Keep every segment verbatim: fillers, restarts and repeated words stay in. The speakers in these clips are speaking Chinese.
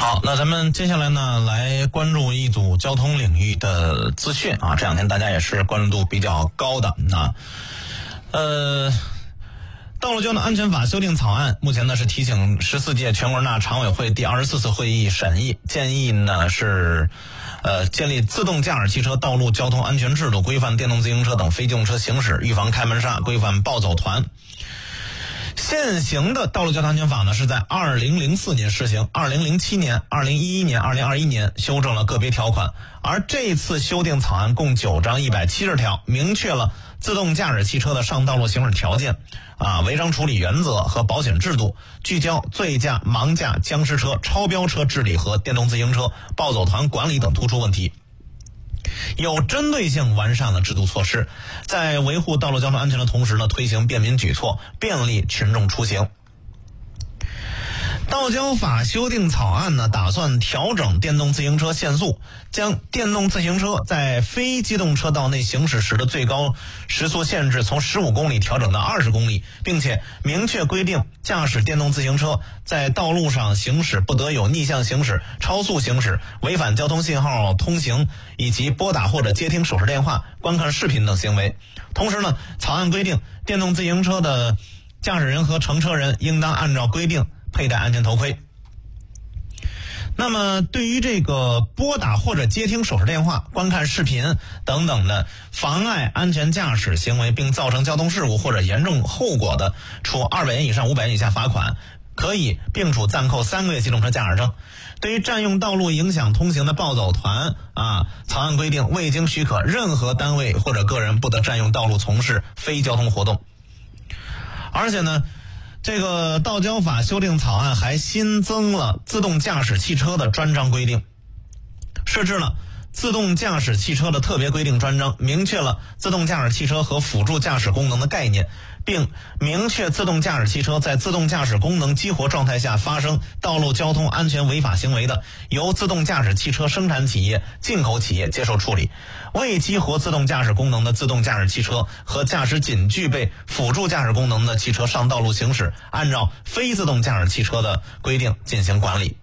好，那咱们接下来呢，来关注一组交通领域的资讯啊。这两天大家也是关注度比较高的啊。呃，道路交通安全法修订草案目前呢是提请十四届全国人大常委会第二十四次会议审议，建议呢是呃建立自动驾驶汽车道路交通安全制度，规范电动自行车等非机动车行驶，预防开门煞，规范暴走团。现行的道路交通安全法呢是在二零零四年施行，二零零七年、二零一一年、二零二一年修正了个别条款，而这次修订草案共九章一百七十条，明确了自动驾驶汽车的上道路行驶条件、啊违章处理原则和保险制度，聚焦醉驾、盲驾、僵尸车、超标车治理和电动自行车暴走团管理等突出问题。有针对性完善了制度措施，在维护道路交通安全的同时呢，推行便民举措，便利群众出行。道交法修订草案呢，打算调整电动自行车限速，将电动自行车在非机动车道内行驶时的最高时速限制从十五公里调整到二十公里，并且明确规定驾驶电动自行车在道路上行驶不得有逆向行驶、超速行驶、违反交通信号通行以及拨打或者接听手势电话、观看视频等行为。同时呢，草案规定电动自行车的驾驶人和乘车人应当按照规定佩戴安全头盔。那么对于这个拨打或者接听手势电话、观看视频等等的妨碍安全驾驶行为并造成交通事故或者严重后果的，处二百元以上五百元以下罚款，可以并处暂扣三个月机动车驾驶证。对于占用道路影响通行的暴走团啊，草案规定未经许可，任何单位或者个人不得占用道路从事非交通活动。而且呢，这个道交法修订草案还新增了自动驾驶汽车的专章规定，设置了自动驾驶汽车的特别规定专章，明确了自动驾驶汽车和辅助驾驶功能的概念，并明确自动驾驶汽车在自动驾驶功能激活状态下发生道路交通安全违法行为的，由自动驾驶汽车生产企业、进口企业接受处理。未激活自动驾驶功能的自动驾驶汽车和驾驶仅具备辅助驾驶功能的汽车上道路行驶，按照非自动驾驶汽车的规定进行管理。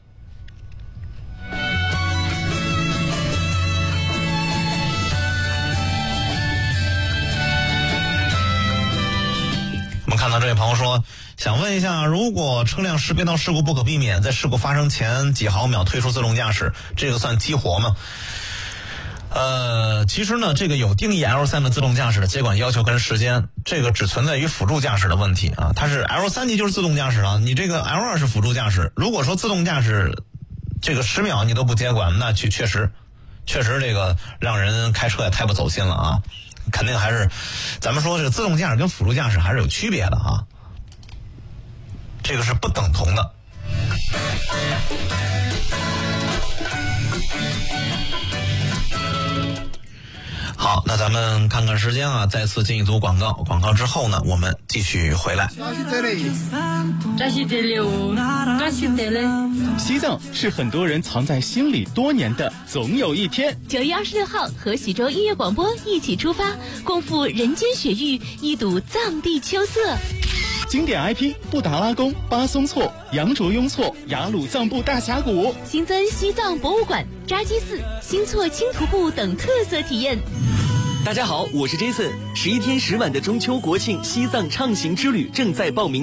我们看到这位朋友说，想问一下，如果车辆识别到事故不可避免，在事故发生前几毫秒退出自动驾驶，这个算激活吗？呃，其实呢，这个有定义 L 三 的自动驾驶的接管要求跟时间，这个只存在于辅助驾驶的问题啊。它是 L 三 级就是自动驾驶了，你这个 L 二 是辅助驾驶。如果说自动驾驶这个十秒你都不接管，那确确实确实这个让人开车也太不走心了啊。肯定还是咱们说这个自动驾驶跟辅助驾驶还是有区别的啊，这个是不等同的。好，那咱们看看时间啊，再次进一组广告，广告之后呢，我们继续回来。 西藏是很多人藏在心里多年的总有一天。 九月二十六号和喜洲音乐广播一起出发，共赴人间雪域，一睹藏地秋色。 经典 I P 布达拉宫、巴松措、羊卓雍措、雅鲁藏布大峡谷， 新增西藏博物馆、扎基寺、新措轻徒步等特色体验。 大家好，我是 Jason。十一天十晚的中秋国庆西藏畅行之旅正在报名。